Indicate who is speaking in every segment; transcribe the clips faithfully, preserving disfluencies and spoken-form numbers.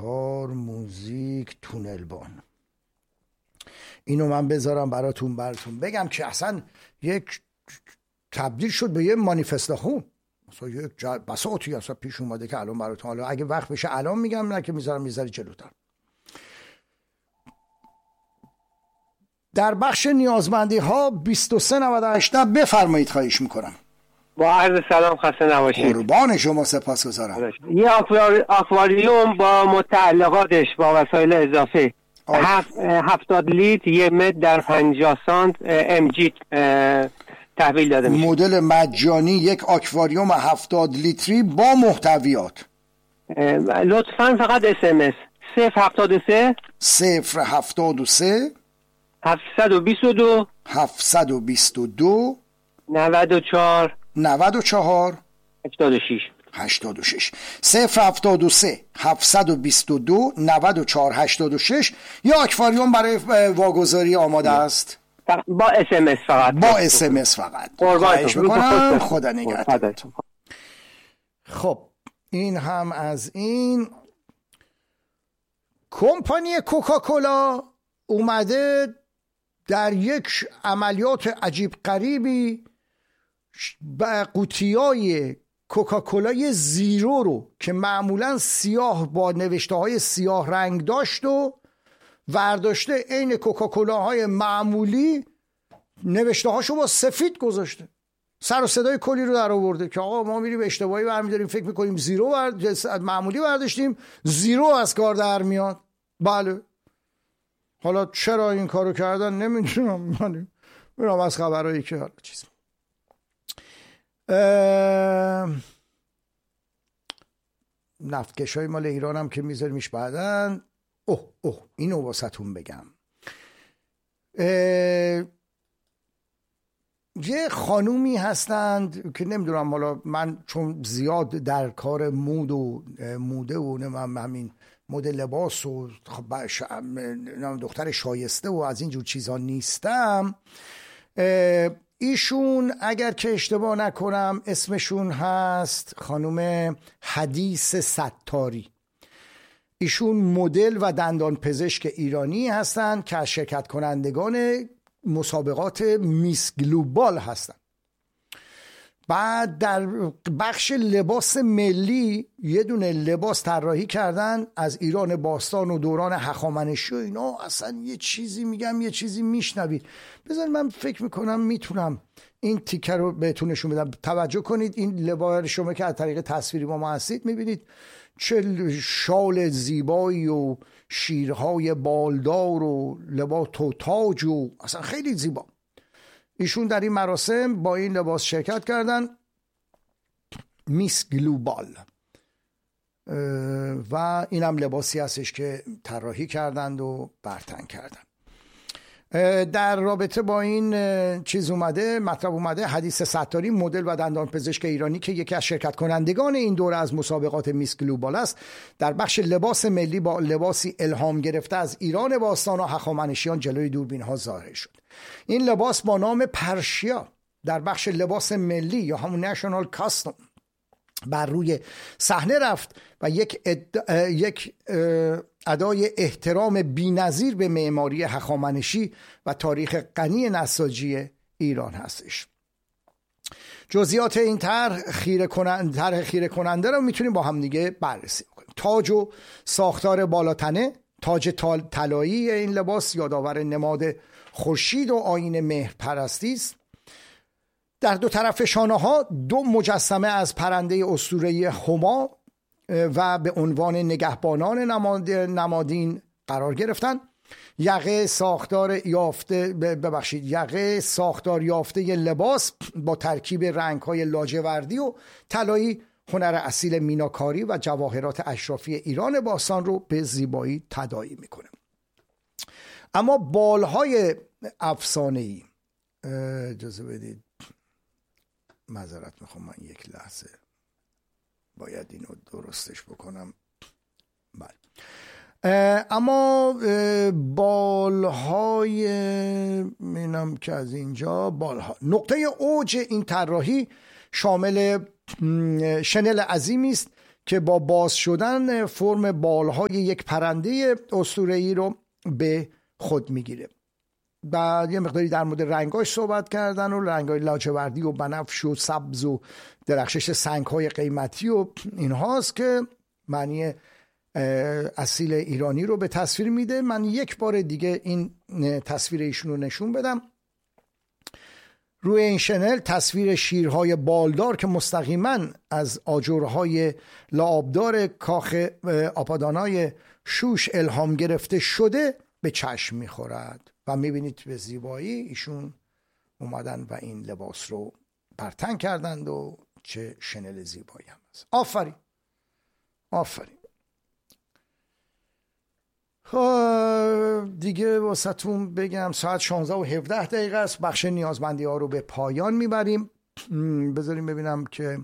Speaker 1: چهار موزیک تونلبان. اینو من بذارم براتون براتون بگم که اصلا یک تبدیل شد به یه مانیفستاسیون، مثلا یک بساطی اصلا پیش اومده که الان براتون، حالا اگه وقت بشه الان میگم، نه که میذارم میذاری جلوتر. در بخش نیازمندی ها بیست و سه نود و هشت بفرمایید، خواهش میکنم.
Speaker 2: با عرض سلام، خسته نباشید.
Speaker 1: قربان شما، سپاسگزارم.
Speaker 2: یه آکواریوم با متعلقاتش با وسایل اضافه هفت هفتاد لیتر یه متر در پنجاه سانت ام جی تحویل داده میشه.
Speaker 1: مدل مجانی یک آکواریوم هفتاد لیتری با محتویات.
Speaker 2: لطفاً فقط اس ام اس صفر هفتاد و سه
Speaker 1: صفر هفتاد و سه
Speaker 2: هفتصد و بیست و دو
Speaker 1: هفتصد و بیست و دو
Speaker 2: نود و چهار
Speaker 1: نود و چهار
Speaker 2: هشتاد و شش
Speaker 1: هشتاد و شش صفر هفتاد و سه هفتصد و بیست و دو نود و چهار هشتاد و شش. یا آکواریوم برای واگذاری آماده است
Speaker 2: با اس ام اس فقط.
Speaker 1: با اس ام اس فقط. خواهش میکنم، خدا نگهدارتون. خب این هم از این. کمپانی کوکاکولا اومده در یک عملیات عجیب غریبی قوطیای کوکاکولای زیرو رو که معمولا سیاه با نوشته های سیاه رنگ داشت و ورداشته عین کوکاکولاهای معمولی نوشته هاشو با سفید گذاشته. سر و صدای کلی رو در آورده که آقا ما میریم اشتباهی برمی‌داریم، فکر میکنیم زیرو ورد... معمولی برداشتیم، زیرو از کار در میاد. بله، حالا چرا این کارو کردن نمیدونم، من میرم از خبرایی که حالا چیز اه... نفتکش های مال ایران هم که میذاریمش بعدن. اوه اوه اینو واسهتون بگم. اه... یه خانومی هستند که نمیدونم، حالا من چون زیاد در کار مود و موده و همین مد لباس و دختر شایسته و از اینجور چیزا نیستم. ایشون اگر که اشتباه نکنم اسمشون هست خانم حدیث ستاری. ایشون مدل و دندان پزشک ایرانی هستند که از شرکت کنندگان مسابقات میس گلوبال هستند. بعد در بخش لباس ملی یه دونه لباس طراحی کردن از ایران باستان و دوران هخامنشی و اینا. اصلا یه چیزی میگم، یه چیزی میشنوید. بذارید من فکر میکنم میتونم این تیکه رو بهتون نشون بدم. توجه کنید، این لباس شما که از طریق تصویری با ما هستید میبینید چه شال زیبایی و شیرهای بالدار و لباس و تاج و اصلا خیلی زیبا. ایشون در این مراسم با این لباس شرکت کردن، میس گلوبال، و اینم لباسی هستش که طراحی کردند و برتن کردن. در رابطه با این چیز اومده مطلب اومده حدیث ستاری مدل و دندان پزشک ایرانی که یکی از شرکت کنندگان این دوره از مسابقات میس گلوبال است، در بخش لباس ملی با لباسی الهام گرفته از ایران باستان و هخامنشیان جلوی دوربین ها ظاهر شد. این لباس با نام پرشیا در بخش لباس ملی یا همون نشنال کاستوم بر روی صحنه رفت و یک اد... یک ادای احترام بی‌نظیر به معماری هخامنشی و تاریخ غنی نساجی ایران هستش. جزئیات این طرح خیره کننده طرح خیره کننده رو میتونیم با هم دیگه بررسی کنیم. تاج و ساختار بالاتنه، تاج طلایی این لباس یادآور نماد خورشید و آیین مهرپرستی است. در دو طرف شانه ها دو مجسمه از پرنده اسطوره‌ای هما و به عنوان نگهبانان نماد نمادین قرار گرفتن. یقه ساختار یافته ببخشید یقه ساختار یافته لباس با ترکیب رنگ‌های لاجوردی و طلایی هنر اصیل میناکاری و جواهرات اشرافی ایران باستان رو به زیبایی تداعی میکنه. اما بالهای افسانه‌ای، اجازه بدید معذرت میخوام، من یک لحظه باید اینو درستش بکنم. بله، اما بالهای اینم که از اینجا بالها نقطه اوج این طراحی شامل شنل عظیمی است که با باز شدن فرم بالهای یک پرنده اسطوره‌ای رو به خود میگیره. بعد یه مقداری در مورد رنگاش صحبت کردن و رنگای لاجوردی و بنفش و سبز و درخشش سنگ‌های قیمتی و اینهاست که معنی اصیل ایرانی رو به تصویر میده. من یک بار دیگه این تصویر ایشون رو نشون بدم. روی این شنل تصویر شیرهای بالدار که مستقیما از آجرهای لعابدار کاخ آپادانای شوش الهام گرفته شده به چشم میخورد و میبینید به زیبایی ایشون اومدن و این لباس رو برتن کردند و چه شنل زیبایی هم هست. آفرین آفرین. دیگه واسهتون بگم ساعت شانزده و هفده دقیقه است. بخش نیازمندی ها رو به پایان میبریم. بذاریم ببینم که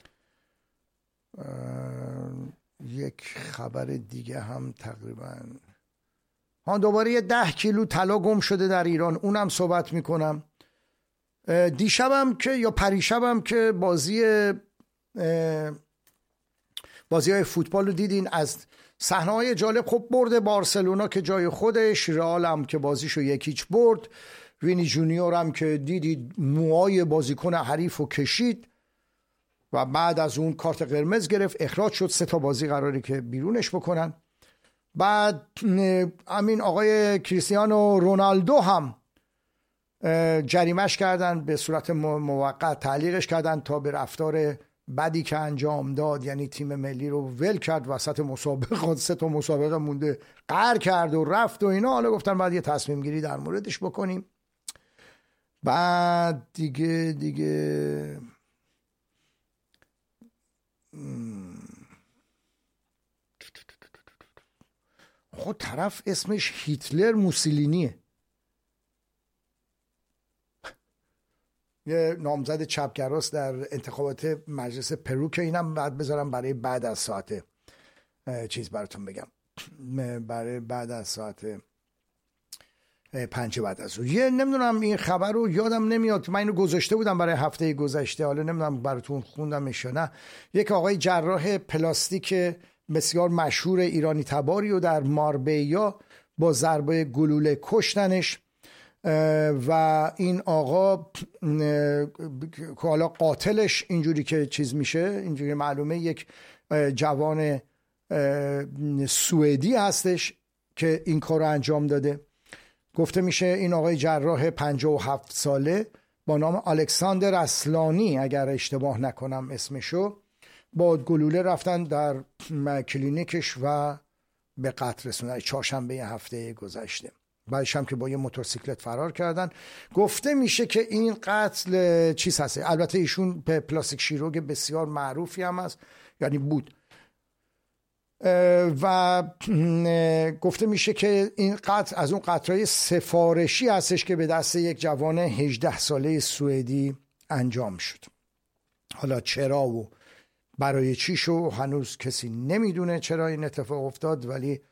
Speaker 1: یک خبر دیگه هم تقریبا ها دوباره یه ده کیلو طلا گم شده در ایران، اونم صحبت میکنم. دیشبم که یا پریشبم که بازی بازی های فوتبال رو دیدین از صحنه های جالب. خب برد بارسلونا که جای خودش، رئال هم که بازیشو یکیچ برد، وینی جونیور هم که دیدید موهای بازیکن حریف رو کشید و بعد از اون کارت قرمز گرفت، اخراج شد. سه تا بازی قراره که بیرونش بکنن. بعد همین آقای کریستیانو رونالدو هم جریمش کردن به صورت موقت، تعلیقش کردن تا به رفتار بدی که انجام داد، یعنی تیم ملی رو ول کرد وسط مسابقات، سه تا مسابقه مونده قهر کرد و رفت و اینا. حالا گفتن بعد یه تصمیم گیری در موردش بکنیم. بعد دیگه دیگه خود طرف اسمش هیتلر موسولینیه، یه نامزد چپگراست در انتخابات مجلس پرو که اینم بعد بذارم برای بعد از ساعت چیز براتون بگم، برای بعد از ساعت پنج بعد از اون. یه نمیدونم این خبر رو یادم نمیاد، من اینو گذاشته بودم برای هفته گذشته، حالا نمیدونم براتون خوندمش یا نه. یک آقای جراح پلاستیک بسیار مشهور ایرانی تباری و در ماربیا با ضربه گلوله کشتنش و این آقا که حالا قاتلش اینجوری که چیز میشه، اینجوری معلومه یک جوان سوئدی هستش که این کار رو انجام داده. گفته میشه این آقای جراح پنجاه و هفت ساله با نام الکساندر اصلانی، اگر اشتباه نکنم اسمشو، با گلوله رفتن در کلینیکش و به قتل رسوندن چهارشنبه هفته گذشته. بعدش هم که با یه موتورسیکلت فرار کردن. گفته میشه که این قتل چیز هست، البته ایشون به پلاستیک شیروگ بسیار معروفی هم هست، یعنی بود، و گفته میشه که این قتل از اون قتل‌های سفارشی هستش که به دست یک جوان هجده ساله سوئدی انجام شد. حالا چرا و برای چی شو هنوز کسی نمیدونه چرا این اتفاق افتاد، ولی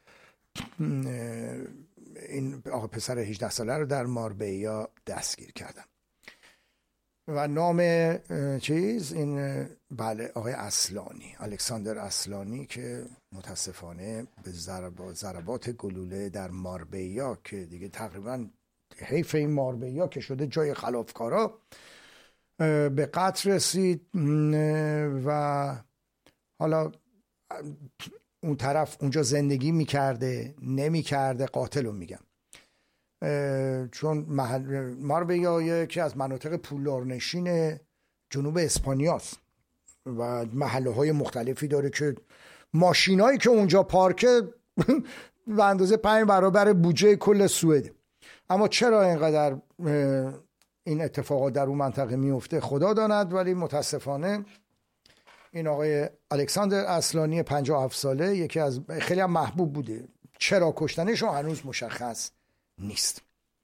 Speaker 1: این آقا پسر هجده ساله رو در ماربیا دستگیر کردن و نام چیز این بله آقای اصلانی، الکساندر اصلانی، که متاسفانه به ضربات ضربات گلوله در ماربیا که دیگه تقریبا حیف این ماربیا که شده جای خلافکارا، به قتل رسید. و حالا اون طرف اونجا زندگی میکرده نمیکرده، قاتل رو میگم، چون محل ماربیا یکی از مناطق پولدارنشین جنوب اسپانیاست و محله های مختلفی داره که ماشینایی که اونجا پارکه به اندازه پنج برابر بودجه کل سوئد. اما چرا اینقدر این اتفاقات در اون منطقه میفته خدا داند، ولی متاسفانه این آقای الکساندر اصلانی پنجاه و هفت ساله یکی از خیلی هم محبوب بوده، چرا کشتنش هنوز مشخص نیست.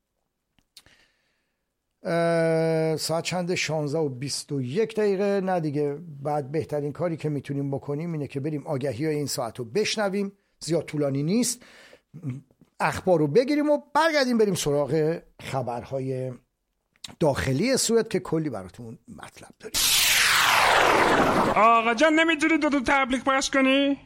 Speaker 1: ساعت چند؟ شانزده و بیست و یک دقیقه. نه دیگه، بعد بهترین کاری که میتونیم بکنیم اینه که بریم آگهی های این ساعت رو بشنویم، زیاد طولانی نیست، اخبار رو بگیریم و برگردیم بریم سراغ خبرهای داخلی سوئد که کلی براتون مطلب داریم.
Speaker 3: آقا جان نمیتونی دو تا تبلیغ پخش کنی؟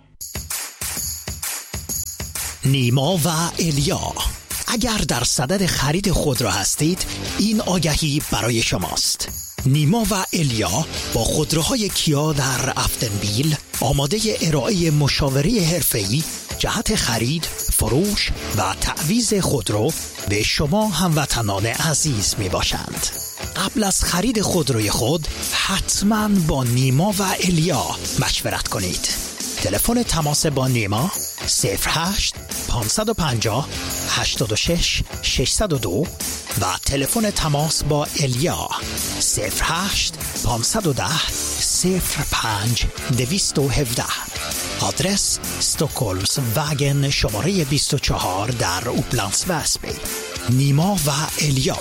Speaker 4: نیما و الیا، اگر در صدد خرید خودرو هستید این آگهی برای شماست. نیما و الیا با خودروهای کیا در افتنبیل آماده ارائه مشاوره حرفه‌ای جهت خرید، فروش و تعویض خودرو به شما هموطنان عزیز می باشند. قبل از خرید خودروی خود حتما با نیما و الیا مشورت کنید. تلفن تماس با نیما صفر هشت پانصد و پنجاه هشتاد و شش ششصد و دو و تلفن تماس با الیا صفر هشت پانصد و ده صفر پنج دویست و هفده. آدرس استوکولمز واگن شماره بیست و چهار در اوپلندس وسبی. نیما و الیا،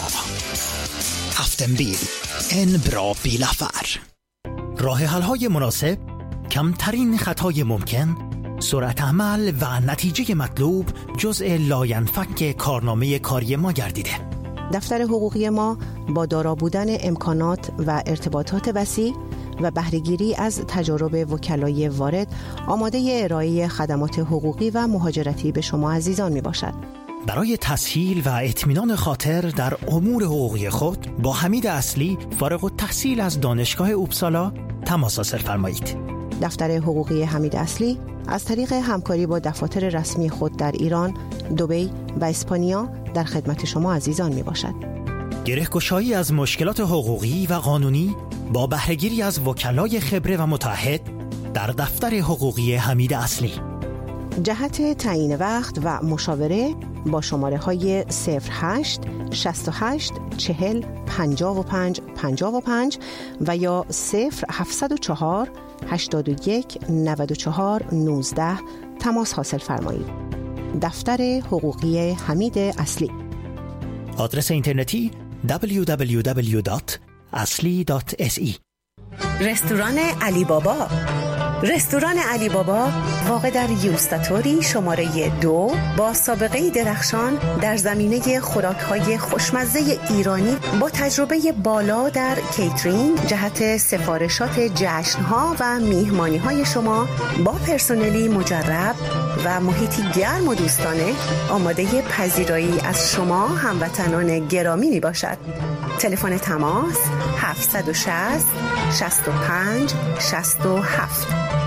Speaker 4: افتنبیل، ان برا بیلافر. راه حل های مناسب، کمترین خطای ممکن، سرعت عمل و نتیجه مطلوب جزء لاینفک کارنامه کاری ما گردیده.
Speaker 5: دفتر حقوقی ما با دارا بودن امکانات و ارتباطات وسیع و بهره‌گیری از تجارب وکلای وارد آماده ارائه خدمات حقوقی و مهاجرتی به شما عزیزان می باشد.
Speaker 4: برای تسهیل و اطمینان خاطر در امور حقوقی خود با حمید اصلی فارغ التحصیل از دانشگاه اوپسالا تماس حاصل فرمایید.
Speaker 5: دفتر حقوقی حمید اصلی از طریق همکاری با دفاتر رسمی خود در ایران، دبی و اسپانیا در خدمت شما عزیزان می باشد.
Speaker 4: گره‌گشایی از مشکلات حقوقی و قانونی با بهره‌گیری از وکلای خبره و متعهد در دفتر حقوقی حمید اصلی.
Speaker 5: جهت تعیین وقت و مشاوره با شماره های صفر هشت شصت و هشت چهل پنجاه و پنج پنجاه و پنج و یا صفر هفتصد و چهار هشتاد و یک نود و چهار نوزده تماس حاصل فرمایید. دفتر حقوقی حمید اصلی.
Speaker 4: آدرس اینترنتی دبلیو دبلیو دبلیو دات اصلی دات اس ای.
Speaker 5: رستوران علی بابا. رستوران علی بابا واقع در یوستاتوری شماره دو با سابقه درخشان در زمینه خوراک‌های خوشمزه ایرانی با تجربه بالا در کیترینگ جهت سفارشات جشن‌ها و میهمانی‌های شما با پرسنلی مجرب و محیطی گرم و دوستانه آماده پذیرایی از شما هموطنان گرامی می باشد. تلفن تماس هفتصد و شصت شصت و پنج شصت و هفت.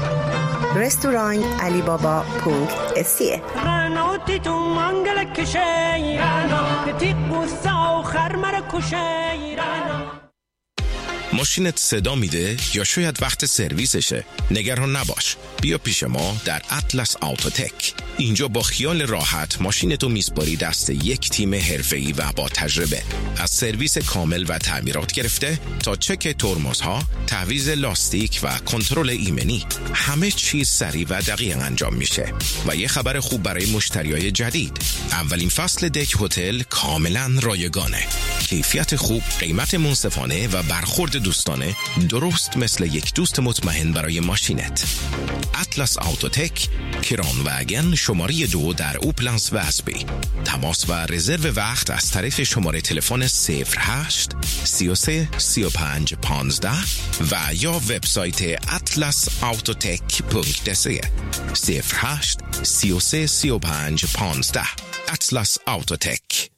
Speaker 5: رستوران علی بابا پونکت اسیه.
Speaker 6: ماشینت صدا میده یا شاید وقت سرویسشه؟ نگران نباش، بیا پیش ما در اطلس آوتوتک. اینجا با خیال راحت ماشینتو میسپاری دست یک تیم حرفه‌ای و با تجربه. از سرویس کامل و تعمیرات گرفته تا چک ترمزها، تعویض لاستیک و کنترل ایمنی، همه چیز سریع و دقیق انجام میشه. و یه خبر خوب برای مشتریای جدید، اولین فصل دک هتل کاملا رایگانه. کیفیت خوب، قیمت منصفانه و برخورد دوستانه، درست مثل یک دوست مطمئن برای ماشینت. اطلس آوتوتک، کران واگن شماره دو در اوپلندس وسبی. تماس و رزرو وقت از طریق شماره تلفن صفر هشت سی و سه سی و پنج پانزده و یا وبسایت اطلس آوتوتک پونکت سی. صفر هشت سی و سه سی و پنج پانزده. اطلس آوتوتک.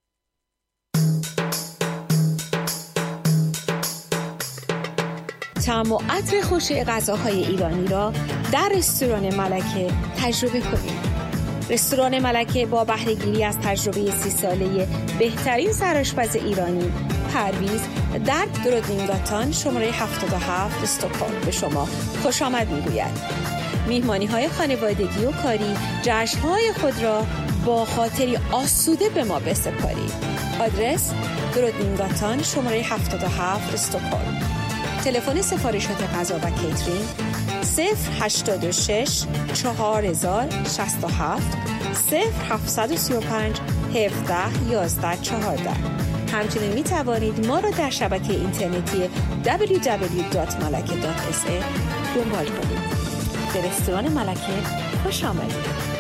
Speaker 7: طعم و عطر خوش غذاهای ایرانی را در رستوران ملکه تجربه کنید. رستوران ملکه با بهره‌گیری از تجربه سی ساله بهترین سرآشپز ایرانی پرویز در درودینگاتان شماره هفتاد و هفت استکهلم به شما خوش آمد میگوید. میهمانی‌های خانوادگی و کاری، جشن‌های خود را با خاطری آسوده به ما بسپارید. آدرس درودینگاتان شماره هفتاد و هفت استکهلم. تلفن سفارشات غذا و کیترینگ صفر هشتاد و شش چهار هزار شصت و هفت صفر هفتصد و سی و پنج هفده یازده چهارده. همچنین می توانید ما را در شبکه اینترنتی دبلیو دبلیو دات ملکه دات اس ای دنبال کنید. به رستوران ملکه خوش آمدید.